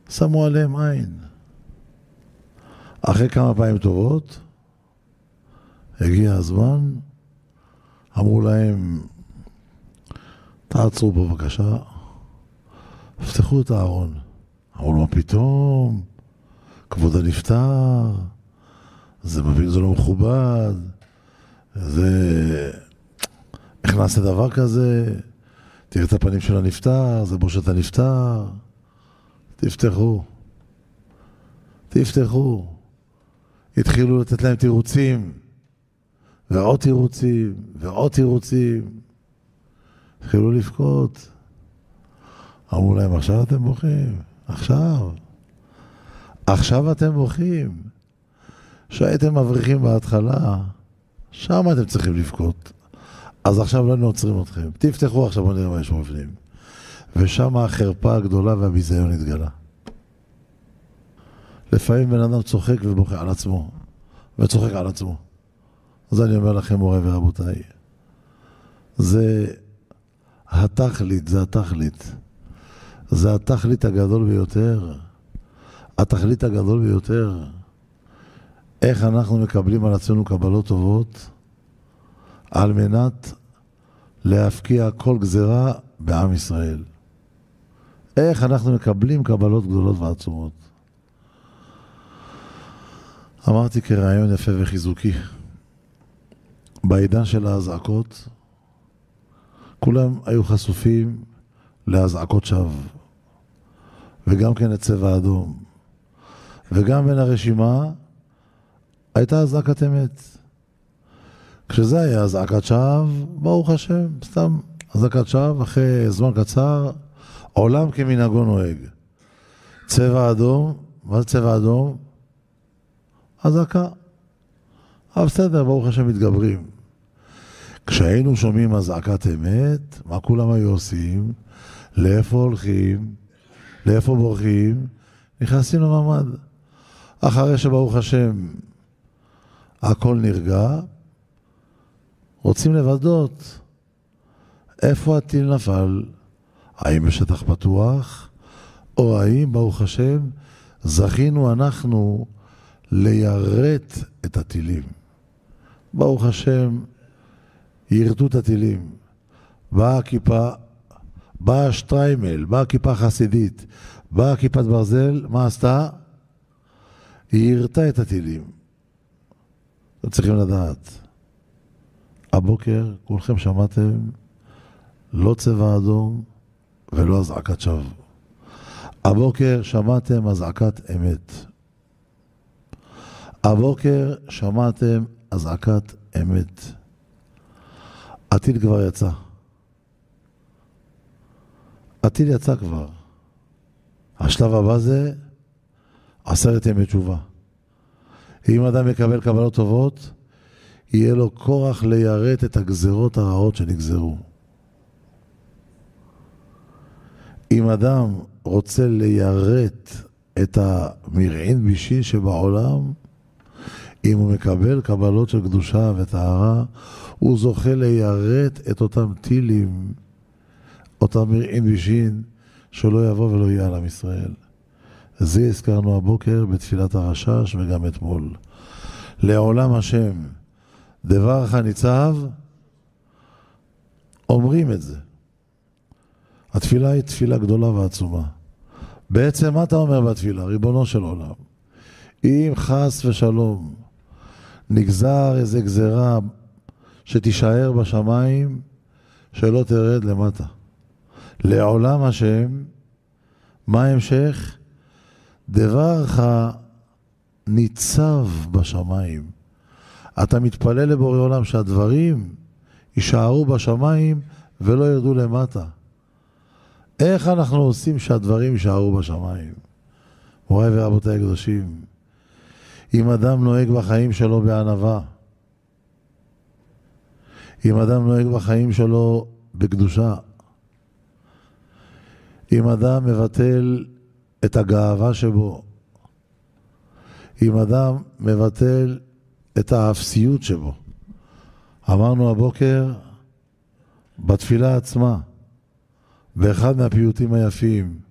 שמו עליהם עין. אחרי כמה פעמים טובות, הגיע הזמן, אמרו להם, תעצרו פה בבקשה, פתחו את הארון. אמרו לו, מה פתאום? כבוד הנפטר, זה לא מכובד, איך נעשה דבר כזה? תראה את הפנים של הנפטר, זה בושת הנפטר. תפתחו. התחילו לתת להם תירוצים, ועוד תירוצים. התחילו לבכות. אמרו להם, עכשיו אתם בוכים. עכשיו אתם בוכים. שהייתם מבריחים בהתחלה, שם אתם צריכים לבכות. אז עכשיו לא נוצרים אתכם. תפתחו עכשיו, בוא נראה מה יש בפנים. ושם החרפה הגדולה והביזיון התגלה. לפעמים בן אדם צוחק ובוכה על עצמו. וצוחק על עצמו. אז אני אומר לכם, מורי ורבותיי, זה התכלית. זה התכלית הגדול ביותר. התכלית הגדול ביותר. איך אנחנו מקבלים על עצמנו קבלות טובות, על מנת להפקיע כל גזרה בעם ישראל. איך אנחנו מקבלים קבלות גדולות ועצומות. אמרתי כרעיון יפה וחיזוקי, בעידן של ההזעקות, כולם היו חשופים להזעקות שווא, וגם כן הצבע האדום, וגם בין הרשימה הייתה הזעקת אמת. כשזה היה הזעקת שווא, ברוך השם, סתם הזעקת שווא, אחרי זמן קצר, עולם כמנהגו נוהג. צבע אדום, מה זה צבע אדום? הזעקה. אבל בסדר, ברוך השם מתגברים. כשהיינו שומעים הזעקת אמת, מה כולם היו עושים? לאיפה הולכים? לאיפה בורחים? נכנסים לממד. אחרי שברוך השם הכל נרגע, רוצים לוודות איפה הטיל נפל, האם בשטח פתוח, או האם ברוך השם זכינו אנחנו ליירט את הטילים. ברוך השם ירטו את הטילים. באה הכיפה, באה השטריימל, באה הכיפה חסידית, באה כיפת ברזל, מה עשתה? היא ירטה את הטילים. אתם צריכים לדעת. הבוקר כולכם שמעתם לא צבע אדום ולא הזעקת שווא. הבוקר שמעתם הזעקת אמת. הבוקר שמעתם הזעקת אמת. הטיל כבר יצא. הטיל יצא כבר. השלב הבא זה 10 ימי תשובה. אם אדם יקבל קבלות טובות, יהיה לו כורח ליירט את הגזרות הרעות שנגזרו. אם אדם רוצה ליירט את המרעין בישין שבעולם, אם הוא מקבל קבלות של קדושה וטהרה, הוא זוכה ליירט את אותם טילים, אותם מרעין בישין, שלא יבוא ולא יהיה על עם ישראל. זה הזכרנו הבוקר בתפילת הרשש וגם אתמול. לעולם השם, דברך ניצב, אומרים את זה. התפילה היא תפילה גדולה ועצומה. בעצם מה אתה אומר בתפילה? ריבונו של עולם. אם חס ושלום נגזר איזה גזרה שתישאר בשמיים, שלא תרד למטה. לעולם השם, מה ההמשך? דברך ניצב בשמיים. אתה מתפלל לבורא עולם שהדברים יישארו בשמיים ולא ירדו למטה. איך אנחנו עושים שהדברים יישארו בשמיים? מוריי ורבותיי הקדושים, אם אדם נוהג בחיים שלו בענווה, אם אדם נוהג בחיים שלו בקדושה, אם אדם מבטל את הגאווה שבו, אם אדם מבטל את האפסיות שבו. אמרנו הבוקר בתפילה עצמה, באחד מהפיוטים היפים,